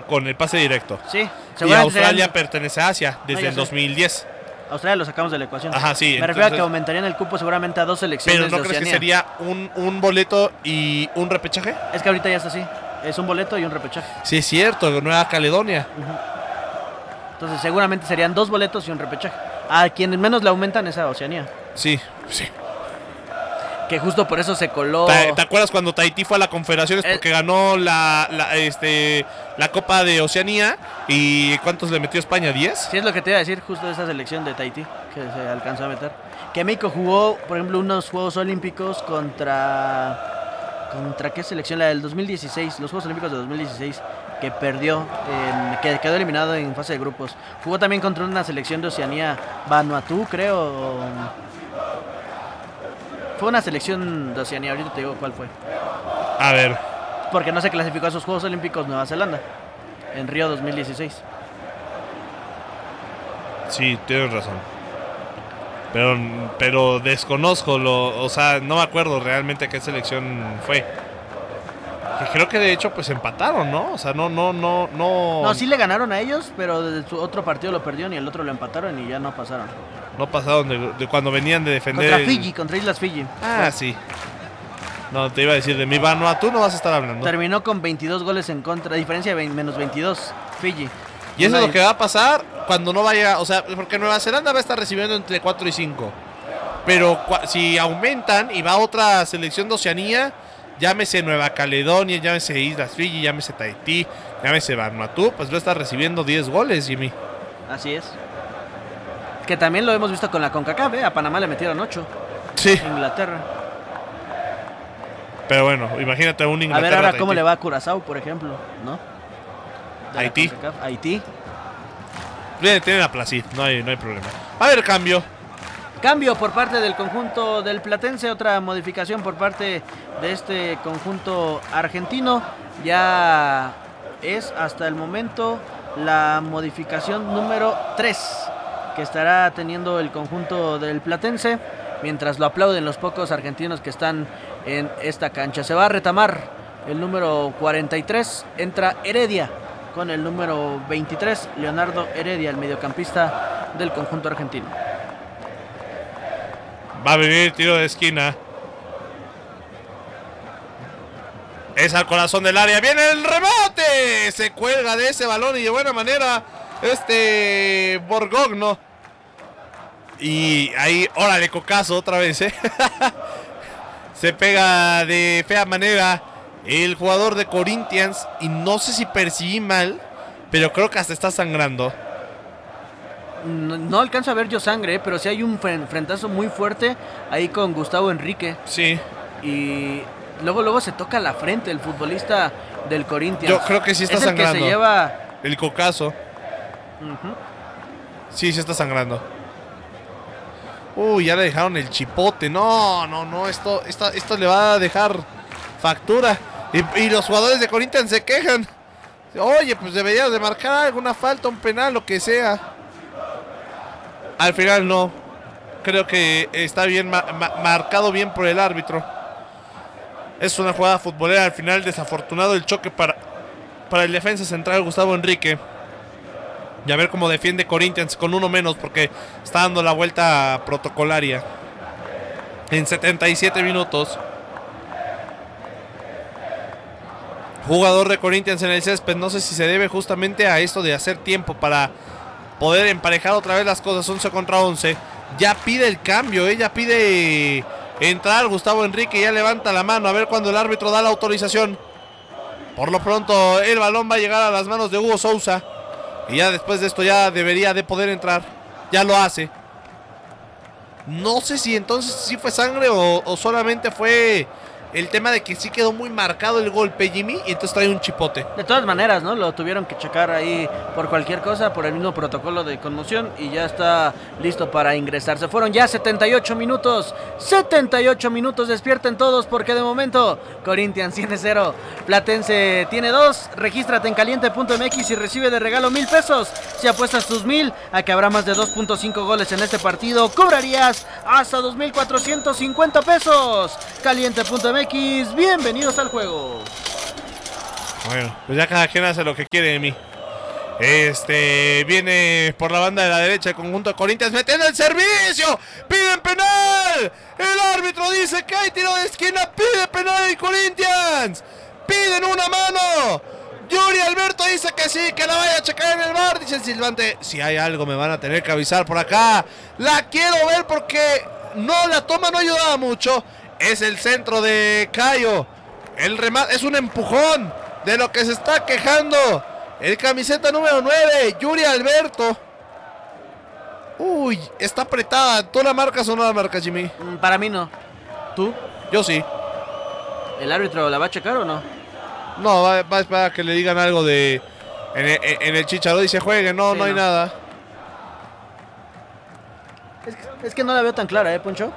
con el pase directo. Sí, y Australia pertenece a Asia desde el 2010. Australia lo sacamos de la ecuación. Ajá, sí. Me refiero a que aumentarían el cupo seguramente a 2 selecciones. Pero ¿no crees que sería un boleto y un repechaje? Es que ahorita ya está así. Es un boleto y un repechaje. Sí, es cierto, Nueva Caledonia. Entonces seguramente serían 2 boletos y un repechaje. A quienes menos le aumentan es a Oceanía. Sí. Que justo por eso se coló. ¿Te acuerdas cuando Tahití fue a la Confederaciones porque ganó la Copa de Oceanía? ¿Y cuántos le metió España? ¿10? Sí, es lo que te iba a decir, justo de esa selección de Tahití que se alcanzó a meter. Que México jugó, por ejemplo, unos Juegos Olímpicos contra ¿qué selección? La del 2016, los Juegos Olímpicos de 2016, que perdió, que quedó eliminado en fase de grupos. Jugó también contra una selección de Oceanía, Vanuatu, creo. Fue una selección de Oceanía, ahorita te digo cuál fue. A ver. Porque no se clasificó a esos Juegos Olímpicos Nueva Zelanda, en Río 2016. Sí, tienes razón. Pero desconozco, o sea, no me acuerdo realmente qué selección fue. Que creo que de hecho pues empataron, ¿no? O sea, no. No, sí le ganaron a ellos, pero de su otro partido lo perdieron y el otro lo empataron y ya no pasaron. No pasaron de cuando venían de defender. Contra Fiji, contra Islas Fiji. Ah, sí. No, te iba a decir de mi Vanuatu no vas a estar hablando. Terminó con 22 goles en contra, diferencia de menos 22, Fiji. Y eso es lo que va a pasar cuando no vaya, o sea, porque Nueva Zelanda va a estar recibiendo entre 4 y 5. Pero si aumentan y va otra selección de Oceanía, llámese Nueva Caledonia, llámese Islas Fiji, llámese Tahití, llámese Vanuatu, pues va a estar recibiendo 10 goles, Jimmy. Así es. Que también lo hemos visto con la CONCACAF, ¿eh? A Panamá le metieron 8. Sí. Inglaterra. Pero bueno, imagínate un Inglaterra. A ver ahora cómo le va a Curazao, por ejemplo, ¿no? Haití. Haití. Tienen a Placid, no hay problema. A ver, cambio. Cambio por parte del conjunto del Platense, otra modificación por parte de este conjunto argentino. Ya es hasta el momento la modificación número 3 que estará teniendo el conjunto del Platense, mientras lo aplauden los pocos argentinos que están en esta cancha. Se va a retamar el número 43, entra Heredia con el número 23, Leonardo Heredia, el mediocampista del conjunto argentino. Va a venir tiro de esquina. Es al corazón del área. ¡Viene el remate! Se cuelga de ese balón y de buena manera Borgogno. Y ahí, órale, cocazo otra vez, Se pega de fea manera el jugador de Corinthians. Y no sé si percibí mal, pero creo que hasta está sangrando. No alcanzo a ver yo sangre, pero sí hay un frentazo muy fuerte ahí con Gustavo Henrique. Sí. Y luego se toca la frente el futbolista del Corinthians. Yo creo que sí está sangrando. Que se lleva el cocazo. Sí, sí está sangrando. Uy, ya le dejaron el chipote. No, esto le va a dejar factura. Y los jugadores de Corinthians se quejan. Oye, pues deberías de marcar alguna falta, un penal, lo que sea. Al final no. Creo que está bien marcado bien por el árbitro. Es una jugada futbolera. Al final desafortunado el choque para el defensa central Gustavo Henrique. Y a ver cómo defiende Corinthians con uno menos, porque está dando la vuelta protocolaria en 77 minutos. Jugador de Corinthians en el césped. No sé si se debe justamente a esto de hacer tiempo para poder emparejar otra vez las cosas. 11 contra 11. Ya pide el cambio, ya pide entrar Gustavo Henrique. Ya levanta la mano a ver cuando el árbitro da la autorización. Por lo pronto el balón va a llegar a las manos de Hugo Sousa. Y ya después de esto ya debería de poder entrar. Ya lo hace. No sé si entonces sí fue sangre o solamente fue el tema de que sí quedó muy marcado el golpe, Jimmy, y entonces trae un chipote. De todas maneras, ¿no? Lo tuvieron que checar ahí por cualquier cosa, por el mismo protocolo de conmoción, y ya está listo para ingresar. Se fueron ya 78 minutos. 78 minutos, despierten todos, porque de momento Corinthians tiene 0, Platense tiene 2. Regístrate en caliente.mx y recibe de regalo 1,000 pesos. Si apuestas tus 1,000 a que habrá más de 2.5 goles en este partido, cobrarías hasta 2,450 pesos. Caliente.mx, bienvenidos al juego. Bueno, pues ya cada quien hace lo que quiere de mí. Viene por la banda de la derecha el conjunto de Corinthians metiendo el servicio. Piden penal. El árbitro dice que hay tiro de esquina. Pide penal el Corinthians. Piden una mano. Yuri Alberto dice que sí, que la vaya a checar en el bar. Dice el silbante, si hay algo me van a tener que avisar por acá. La quiero ver porque no, la toma no ayudaba mucho. Es el centro de Cayo. El remate es un empujón de lo que se está quejando el camiseta número 9, Yuri Alberto. Uy, está apretada. ¿Tú la marcas o no la marcas, Jimmy? Para mí no. ¿Tú? Yo sí. ¿El árbitro la va a checar o no? No, va a esperar a que le digan algo de... En el Chicharo dice juegue, no, sí, no hay nada. Es que no la veo tan clara, Poncho.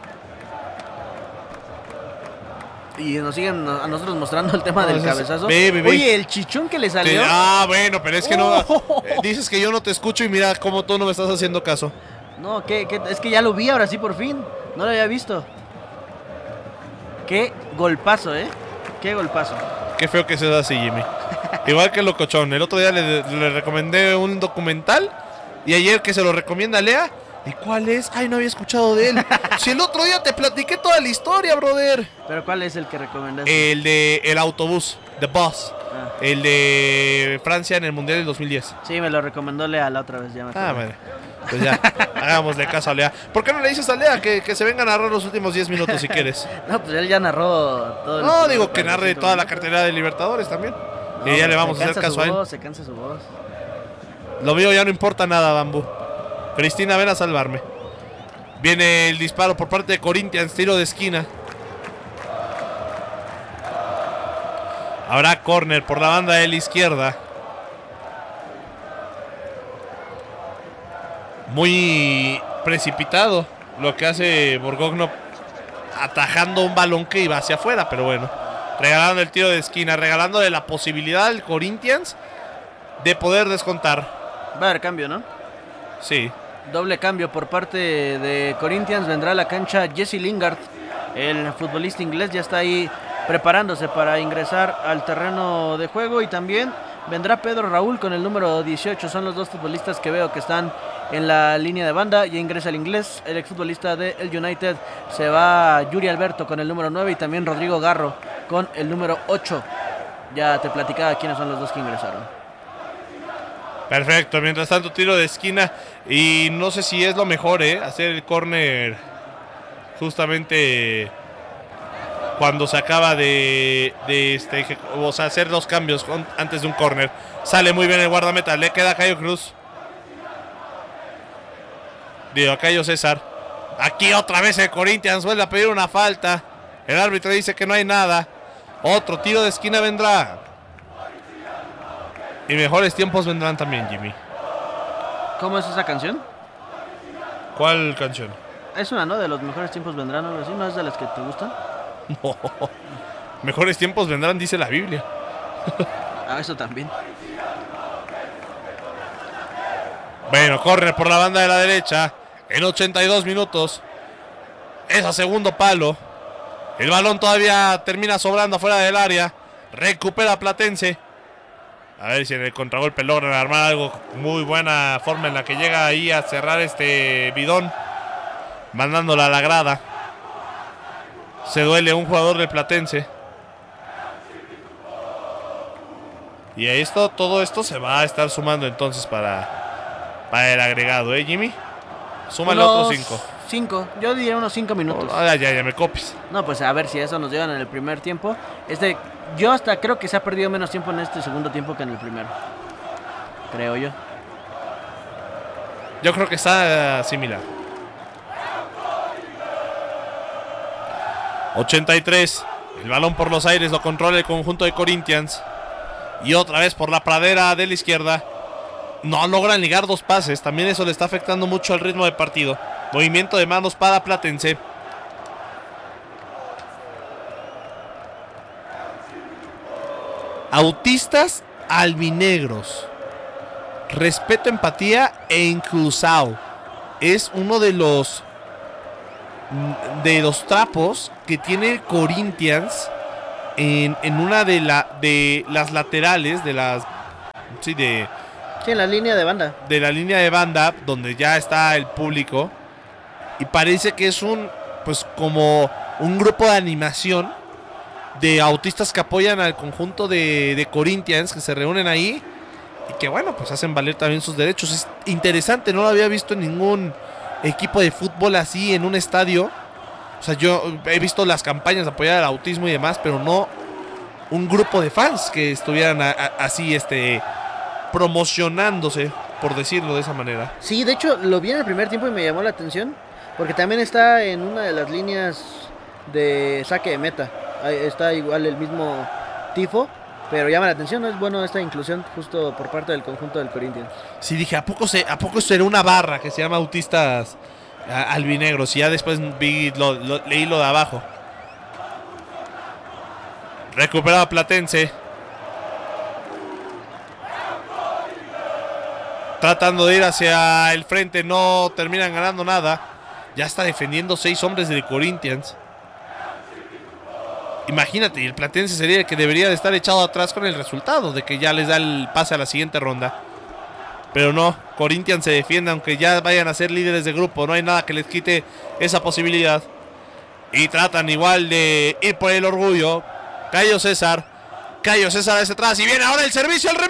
Y nos siguen a nosotros mostrando el tema del cabezazo. Oye, el chichón que le salió. Bueno, pero es que no. Dices que yo no te escucho y mira cómo tú no me estás haciendo caso. No, es que ya lo vi ahora sí por fin. No lo había visto. Qué golpazo, Qué golpazo. Qué feo que se da así, Jimmy. Igual que el locochón. El otro día le recomendé un documental. Y ayer que se lo recomienda a Lea. ¿Y cuál es? Ay, no había escuchado de él. Si el otro día te platiqué toda la historia, brother. ¿Pero cuál es el que recomendaste? El de el autobús, The Bus. El de Francia en el Mundial del 2010. Sí, me lo recomendó Lea la otra vez, ya me acuerdo. Madre. Pues ya, hagámosle caso a Lea. ¿Por qué no le dices a Lea que se venga a narrar los últimos 10 minutos si quieres? No, pues él ya narró todo. No, digo que narre toda la cartera de Libertadores también. No, y ya le vamos a hacer caso a él. Se cansa su voz. Lo mío ya no importa nada, Bambú. Cristina, ven a salvarme. Viene el disparo por parte de Corinthians, tiro de esquina. Habrá córner por la banda de la izquierda. Muy precipitado lo que hace Borgogno, atajando un balón que iba hacia afuera, pero bueno, regalando el tiro de esquina, regalándole la posibilidad al Corinthians de poder descontar. Va a haber cambio, ¿no? Sí. Doble cambio por parte de Corinthians. Vendrá a la cancha Jesse Lingard, el futbolista inglés, ya está ahí preparándose para ingresar al terreno de juego. Y también vendrá Pedro Raúl con el número 18. Son los dos futbolistas que veo que están en la línea de banda. Ya ingresa el inglés, el exfutbolista del United. Se va Yuri Alberto con el número 9 y también Rodrigo Garro con el número 8. Ya te platicaba quiénes son los dos que ingresaron. Perfecto, mientras tanto tiro de esquina y no sé si es lo mejor, hacer el córner justamente cuando se acaba de o sea, hacer los cambios antes de un córner. Sale muy bien el guardameta, le queda a Cayo Cruz. Digo, a Cayo César. Aquí otra vez el Corinthians vuelve a pedir una falta. El árbitro dice que no hay nada. Otro tiro de esquina vendrá. Y mejores tiempos vendrán también, Jimmy. ¿Cómo es esa canción? ¿Cuál canción? Es una, ¿no? De los mejores tiempos vendrán, algo así. ¿No es de las que te gustan? No. Mejores tiempos vendrán, dice la Biblia. Eso también. Bueno, corre por la banda de la derecha. En 82 minutos. Es a segundo palo. El balón todavía termina sobrando afuera del área. Recupera Platense. A ver si en el contragolpe logran armar algo. Muy buena forma en la que llega ahí a cerrar este bidón. Mandándola a la grada. Se duele un jugador del Platense. Y todo esto se va a estar sumando entonces para el agregado, Jimmy. Súmale otros 5. Yo diría unos 5 minutos. Ya me copies. No, pues a ver si eso nos llevan en el primer tiempo. Yo hasta creo que se ha perdido menos tiempo en este segundo tiempo que en el primero. Creo yo. Yo creo que está similar. 83. El balón por los aires lo controla el conjunto de Corinthians. Y otra vez por la pradera de la izquierda. No logran ligar dos pases. También eso le está afectando mucho al ritmo de partido. Movimiento de manos para Platense. Autistas albinegros. Respeto, empatía e inclusao. Es uno de los trapos que tiene Corinthians en una de las laterales, de las... Sí, en la línea de banda. De la línea de banda, donde ya está el público. Y parece que es pues como un grupo de animación de autistas que apoyan al conjunto de Corinthians, que se reúnen ahí y que bueno, pues hacen valer también sus derechos. Es interesante, no lo había visto en ningún equipo de fútbol así en un estadio. O sea, yo he visto las campañas de apoyar al autismo y demás, pero no un grupo de fans que estuvieran así, promocionándose, por decirlo de esa manera. Sí, de hecho lo vi en el primer tiempo y me llamó la atención, porque también está en una de las líneas de saque de meta. Ahí está igual el mismo tifo, pero llama la atención, ¿no? Es bueno esta inclusión justo por parte del conjunto del Corinthians. Sí, dije, ¿a poco será una barra que se llama Autistas Albinegros? Y ya después leí lo de abajo. Recuperado Platense. Tratando de ir hacia el frente, no terminan ganando nada. Ya está defendiendo 6 hombres del Corinthians. Imagínate, el Platense sería el que debería de estar echado atrás con el resultado de que ya les da el pase a la siguiente ronda. Pero no, Corinthians se defiende aunque ya vayan a ser líderes de grupo. No hay nada que les quite esa posibilidad. Y tratan igual de ir por el orgullo. Cayo César hacia atrás y viene ahora el servicio, el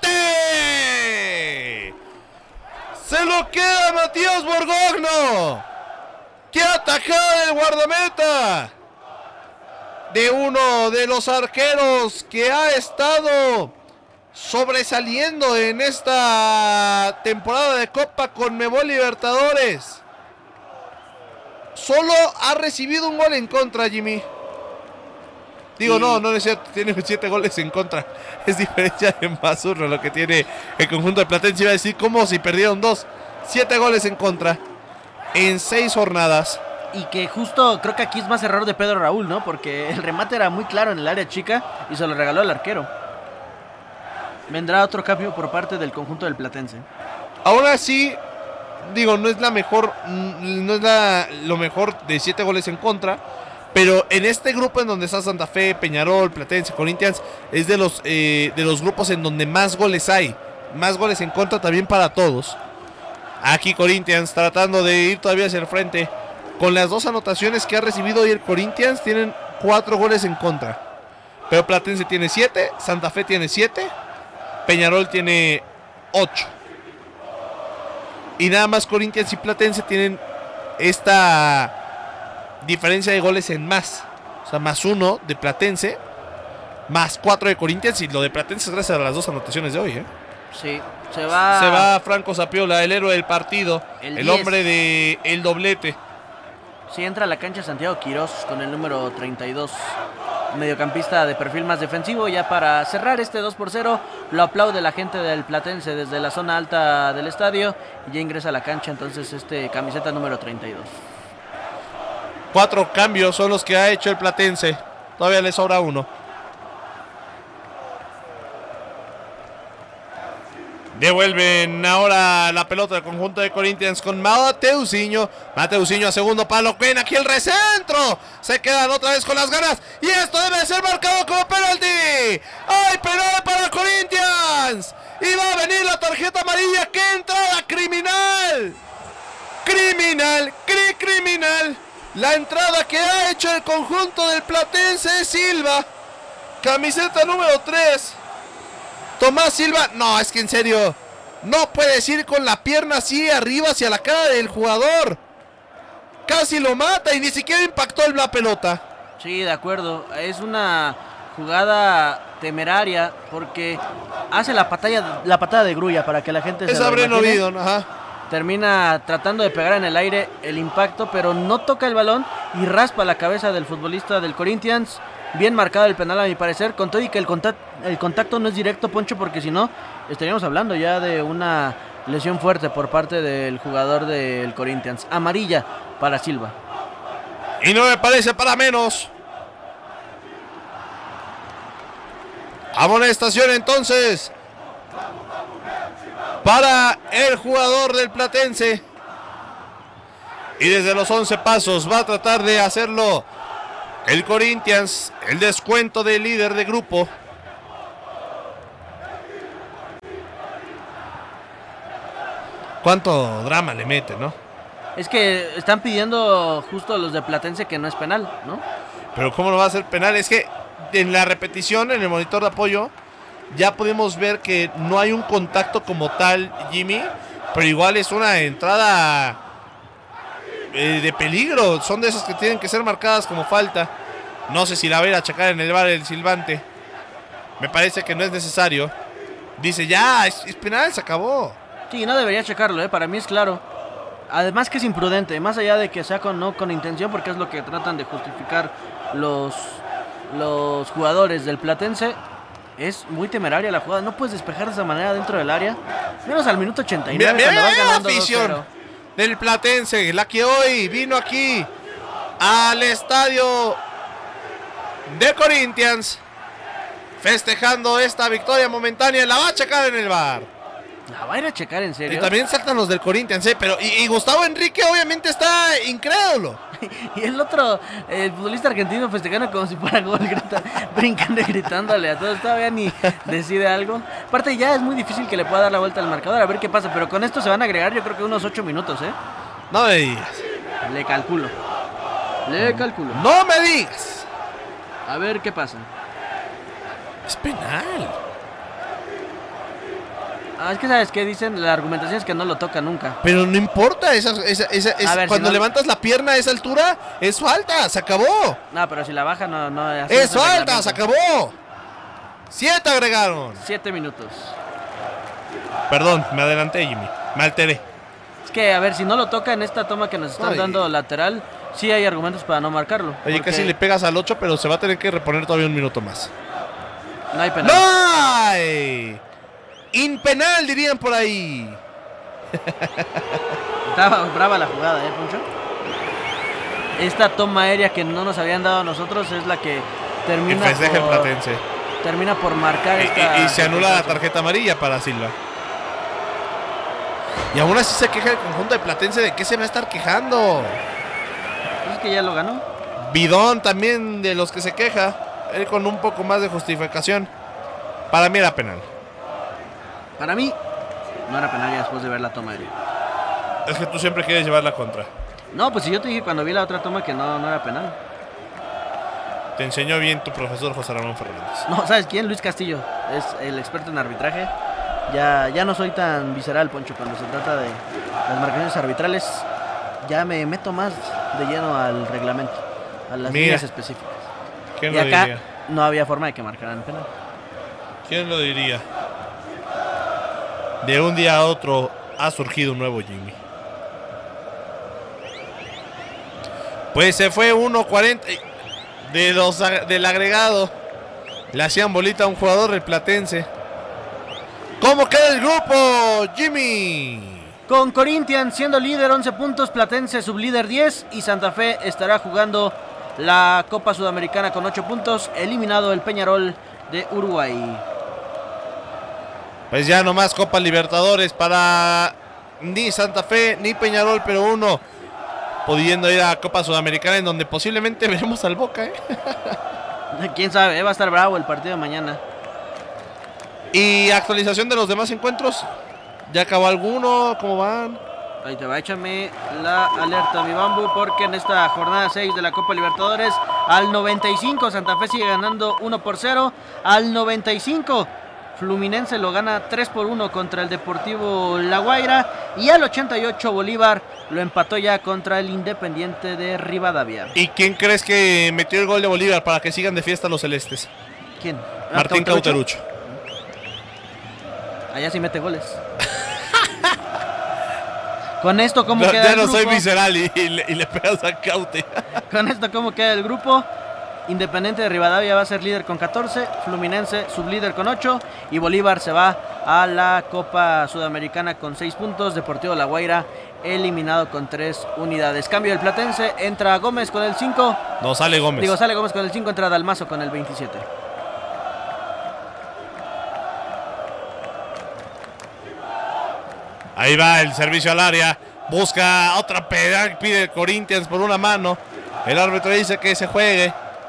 remate. Se lo queda Matías Borgogno. ¡Qué atajada del guardameta! De uno de los arqueros que ha estado sobresaliendo en esta temporada de Copa Conmebol Libertadores. Solo ha recibido un gol en contra, Jimmy. Digo, no es cierto, tiene 7 goles en contra. Es diferencia de Mazurro lo que tiene el conjunto de Platense. Iba a decir como si perdieron 2. 7 goles en contra en 6 jornadas. Y que justo creo que aquí es más error de Pedro Raúl, ¿no? Porque el remate era muy claro en el área chica y se lo regaló al arquero. Vendrá otro cambio por parte del conjunto del Platense. Aún así, digo, no es la mejor, no es lo mejor de 7 goles en contra. Pero en este grupo en donde está Santa Fe, Peñarol, Platense, Corinthians, es de los grupos en donde más goles hay. Más goles en contra también para todos. Aquí Corinthians tratando de ir todavía hacia el frente. Con las 2 anotaciones que ha recibido hoy el Corinthians, tienen 4 goles en contra. Pero Platense tiene 7, Santa Fe tiene 7, Peñarol tiene 8. Y nada más Corinthians y Platense tienen esta diferencia de goles en más. O sea, más 1 de Platense, más 4 de Corinthians. Y lo de Platense es gracias a las 2 anotaciones de hoy, Sí, se va. Se va Franco Zapiola, el héroe del partido, el hombre del doblete. Sí, entra a la cancha Santiago Quirós con el número 32, mediocampista de perfil más defensivo. Ya para cerrar este 2-0, lo aplaude la gente del Platense desde la zona alta del estadio. Y ya ingresa a la cancha entonces camiseta número 32. 4 cambios son los que ha hecho el Platense. Todavía le sobra uno. Devuelven ahora la pelota del conjunto de Corinthians con Mateusinho. Mateusinho a segundo palo. Ven aquí el recentro. Se quedan otra vez con las ganas. Y esto debe ser marcado como penalti. ¡Ay, penal para Corinthians! Y va a venir la tarjeta amarilla. ¡Qué entrada criminal! Criminal. La entrada que ha hecho el conjunto del Platense es Silva. Camiseta número 3. Tomás Silva, no, es que en serio, no puedes ir con la pierna así arriba hacia la cara del jugador. Casi lo mata y ni siquiera impactó la pelota. Sí, de acuerdo, es una jugada temeraria porque hace la patada de grulla para que la gente se lo imagine. Ajá. Termina tratando de pegar en el aire el impacto, pero no toca el balón y raspa la cabeza del futbolista del Corinthians. Bien marcado el penal a mi parecer, con todo y que el contacto no es directo, Poncho, porque si no estaríamos hablando ya de una lesión fuerte por parte del jugador del Corinthians. Amarilla para Silva. Y no me parece para menos. Amonestación entonces para el jugador del Platense. Y desde los 11 pasos va a tratar de hacerlo el Corinthians, el descuento de líder de grupo. ¿Cuánto drama le mete, no? Es que están pidiendo justo los de Platense que no es penal, ¿no? Pero ¿cómo no va a ser penal? Es que en la repetición, en el monitor de apoyo, ya podemos ver que no hay un contacto como tal, Jimmy, pero igual es una entrada de peligro. Son de esas que tienen que ser marcadas como falta. No sé si la va a ir a checar en el VAR el silbante. Me parece que no es necesario. Dice, ya, es penal, se acabó. Sí, no debería checarlo, para mí es claro. Además que es imprudente, más allá de que sea no con intención, porque es lo que tratan de justificar los jugadores del Platense. Es muy temeraria la jugada, no puedes despejar de esa manera dentro del área. Menos al minuto 89 mira, cuando vas ganando afición 2-0. Del Platense, la que hoy vino aquí al estadio de Corinthians, festejando esta victoria momentánea. La va a checar en el VAR. La va a ir a checar, en serio. Y también saltan los del Corinthians, pero y Gustavo Enrique obviamente está incrédulo. Y el otro, el futbolista argentino festejando como si fuera gol, brincando y gritándole a todos, todavía ni decide algo. Aparte ya es muy difícil que le pueda dar la vuelta al marcador, a ver qué pasa, pero con esto se van a agregar yo creo que unos 8 minutos, No me digas. Le calculo. No me digas. A ver qué pasa. Es penal. Es que sabes qué dicen, la argumentación es que no lo toca nunca. Pero no importa, ver, cuando si levantas la pierna a esa altura, es falta, se acabó. No, pero si la baja no es falta, se acabó. 7 agregaron. 7 minutos. Perdón, me adelanté, Jimmy, me alteré. Es que, a ver, si no lo toca en esta toma que nos están dando lateral, sí hay argumentos para no marcarlo. Oye, porque casi le pegas al 8, pero se va a tener que reponer todavía un minuto más. No hay penal. ¡No hay! Impenal, dirían por ahí. Estaba brava la jugada, Poncho. Esta toma aérea que no nos habían dado a nosotros es la que termina el Platense. Termina por marcar y se anula la tarjeta amarilla para Silva. Y aún así se queja el conjunto de Platense. ¿De qué se va a estar quejando? Pues es que ya lo ganó. Bidón también de los que se queja. Él con un poco más de justificación. Para mí era penal. Para mí, no era penal ya después de ver la toma aérea. Es que tú siempre quieres llevar la contra. No, pues si yo te dije cuando vi la otra toma que no era penal. Te enseñó bien tu profesor José Ramón Fernández. No, ¿sabes quién? Luis Castillo. Es el experto en arbitraje. Ya no soy tan visceral, Poncho, cuando se trata de las marcaciones arbitrales. Ya me meto más de lleno al reglamento, a las líneas específicas. ¿Quién y lo acá diría? No había forma de que marcaran penal. ¿Quién lo diría? De un día a otro ha surgido un nuevo Jimmy. Pues se fue 1.40 del agregado. Le hacían bolita a un jugador del Platense. ¿Cómo queda el grupo, Jimmy? Con Corinthians siendo líder 11 puntos, Platense sublíder 10 y Santa Fe estará jugando la Copa Sudamericana con 8 puntos, eliminado el Peñarol de Uruguay. Pues ya nomás Copa Libertadores para ni Santa Fe ni Peñarol, pero uno pudiendo ir a Copa Sudamericana en donde posiblemente veremos al Boca, Quién sabe, va a estar bravo el partido de mañana. Y actualización de los demás encuentros. ¿Ya acabó alguno? ¿Cómo van? Ahí te va, échame la alerta, mi bambu, porque en esta jornada 6 de la Copa Libertadores, al 95 Santa Fe sigue ganando 1-0. Al 95 Fluminense lo gana 3-1 contra el Deportivo La Guaira. Y al 88 Bolívar lo empató ya contra el Independiente de Rivadavia. ¿Y quién crees que metió el gol de Bolívar para que sigan de fiesta los celestes? ¿Quién? Martín Cauterucho. Allá sí mete goles. Con esto, ¿cómo queda ya el grupo? Ya no soy visceral y le pegas a Caute. Con esto, ¿cómo queda el grupo? Independiente de Rivadavia va a ser líder con 14, Fluminense sublíder con 8 y Bolívar se va a la Copa Sudamericana con 6 puntos. Deportivo La Guaira eliminado con 3 unidades. Cambio del Platense, entra Gómez con el 5. No, sale Gómez. Sale Gómez con el 5, entra Dalmazo con el 27. Ahí va el servicio al área. Busca otra pedal. Pide el Corinthians por una mano. El árbitro dice que se juegue.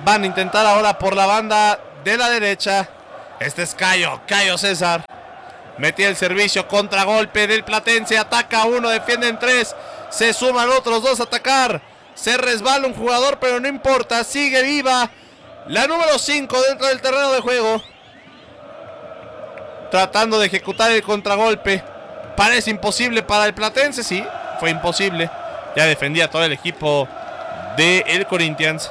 Van a intentar ahora por la banda de la derecha. Este es Cayo César. Metía el servicio, contragolpe del Platense. Ataca uno, defienden tres. Se suman otros dos a atacar. Se resbala un jugador, pero no importa. Sigue viva la número 5 dentro del terreno de juego. Tratando de ejecutar el contragolpe. Parece imposible para el Platense. Sí, fue imposible. Ya defendía todo el equipo del Corinthians.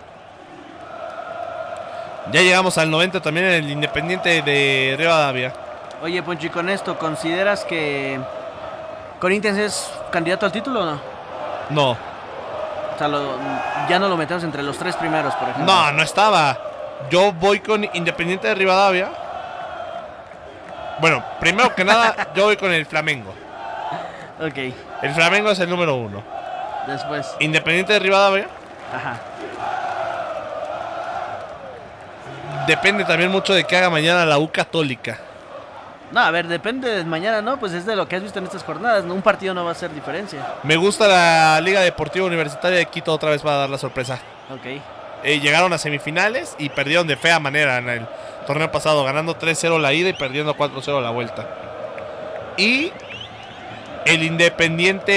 Ya llegamos al 90 también en el Independiente de Rivadavia. Oye, Poncho, y con esto, ¿consideras que Corinthians es candidato al título o no? No. O sea, ya no lo metemos entre los 3 primeros, por ejemplo. No, no estaba. Yo voy con Independiente de Rivadavia. Bueno, primero que nada, yo voy con el Flamengo. Ok. El Flamengo es el número 1. Después. Independiente de Rivadavia. Ajá. Depende también mucho de qué haga mañana la U Católica. No, a ver, depende de mañana, ¿no? Pues es de lo que has visto en estas jornadas. Un partido no va a hacer diferencia. Me gusta la Liga Deportiva Universitaria de Quito otra vez para dar la sorpresa. Ok. Llegaron a semifinales y perdieron de fea manera en el torneo pasado, ganando 3-0 la ida y perdiendo 4-0 la vuelta. Y el Independiente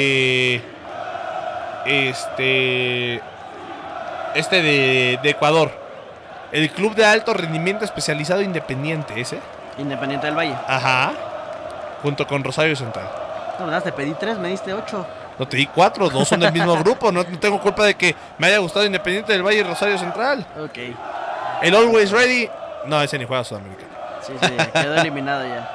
de Ecuador, el club de alto rendimiento especializado Independiente, ese. Independiente del Valle. Ajá. Junto con Rosario Central. No, ¿verdad? Te pedí 3, me diste 8. No, te di 4, 2 son del mismo grupo. No tengo culpa de que me haya gustado Independiente del Valle y Rosario Central. Ok. El Always Ready. No, ese ni juega Sudamericano. Sí, quedó eliminado ya.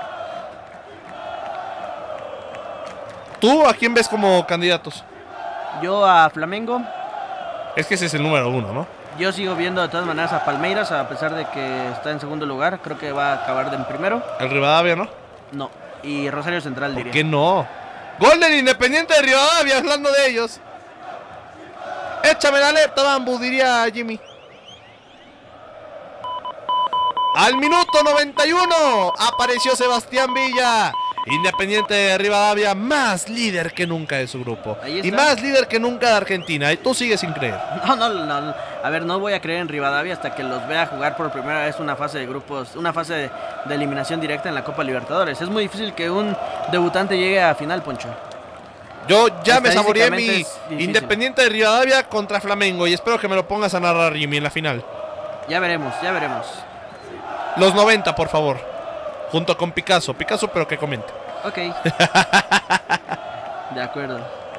¿Tú a quién ves como candidatos? Yo a Flamengo. Es que ese es el número 1, ¿no? Yo sigo viendo de todas maneras a Palmeiras, a pesar de que está en segundo lugar. Creo que va a acabar en primero. El Rivadavia, ¿no? No. Y Rosario Central, diría. ¿Por qué no? Gol del Independiente de Rivadavia, hablando de ellos. Échame la alerta, Bambu, diría Jimmy. Al minuto 91 apareció Sebastián Villa. Independiente de Rivadavia, más líder que nunca de su grupo. Y más líder que nunca de Argentina. Y tú sigues sin creer. No. A ver, no voy a creer en Rivadavia hasta que los vea jugar por primera vez una fase de grupos, una fase de eliminación directa en la Copa Libertadores. Es muy difícil que un debutante llegue a final, Poncho. Yo ya me saboreé mi Independiente de Rivadavia contra Flamengo y espero que me lo pongas a narrar, Jimmy, en la final. Ya veremos. Los 90, por favor. Junto con Picasso, pero que comente. Ok. De acuerdo.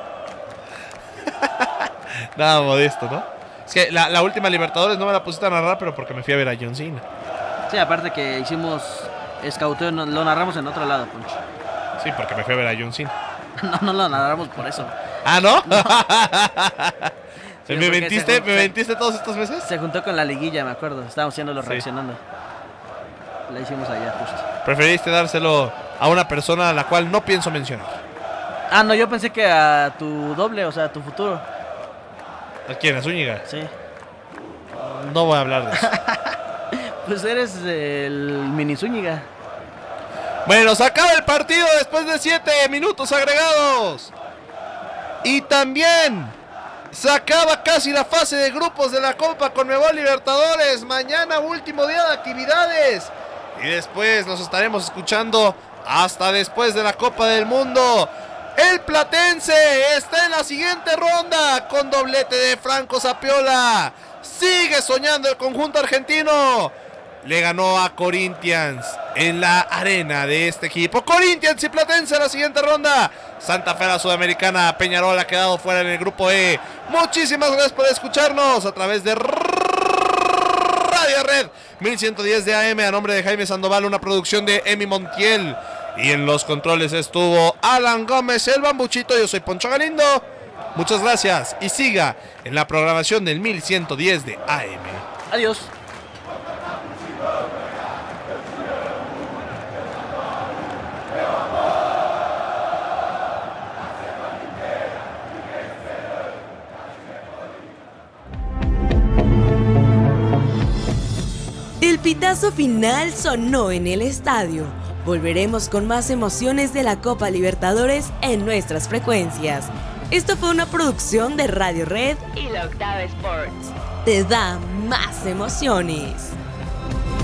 Nada modesto, ¿no? Es que la última Libertadores no me la pusiste a narrar, pero porque me fui a ver a John Cena. Sí, aparte que hicimos escauteo, lo narramos en otro lado, Poncho. Sí, porque me fui a ver a John Cena. No lo narramos por eso. ¿Ah, no? Sí, ¿Me mentiste todos estos meses? Se juntó con la liguilla, me acuerdo. Estábamos haciéndolo reaccionando. La hicimos allá, justo. Preferiste dárselo a una persona a la cual no pienso mencionar. Ah, no, yo pensé que a tu doble, o sea, a tu futuro. ¿A quién? ¿A Zúñiga? Sí. No voy a hablar de eso. Pues eres el mini Zúñiga. Bueno, se acaba el partido después de 7 minutos agregados. Y también se acaba casi la fase de grupos de la Copa Conmebol Libertadores. Mañana último día de actividades. Y después nos estaremos escuchando hasta después de la Copa del Mundo. El Platense está en la siguiente ronda con doblete de Franco Zapiola. Sigue soñando el conjunto argentino. Le ganó a Corinthians en la arena de este equipo. Corinthians y Platense en la siguiente ronda. Santa Fe, la Sudamericana. Peñarol ha quedado fuera en el grupo E. Muchísimas gracias por escucharnos a través de Radio Red 1110 de AM. A nombre de Jaime Sandoval, una producción de Emi Montiel. Y en los controles estuvo Alan Gómez, el Bambuchito. Yo soy Poncho Galindo. Muchas gracias y siga en la programación del 1110 de AM. Adiós. El pitazo final sonó en el estadio. Volveremos con más emociones de la Copa Libertadores en nuestras frecuencias. Esto fue una producción de Radio Red y La Octava Sports. te da más emociones.